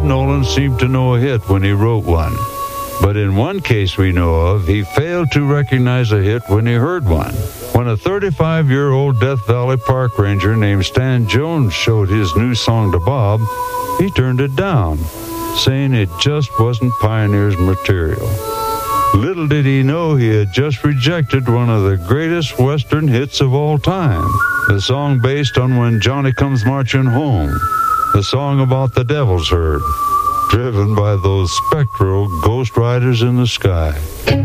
Bob Nolan seemed to know a hit when he wrote one. But in one case we know of, he failed to recognize a hit when he heard one. When a 35-year-old Death Valley park ranger named Stan Jones showed his new song to Bob, he turned it down, saying it just wasn't Pioneer's material. Little did he know he had just rejected one of the greatest Western hits of all time, the song based on When Johnny Comes Marching Home, the song about the devil's herd, driven by those spectral ghost riders in the sky.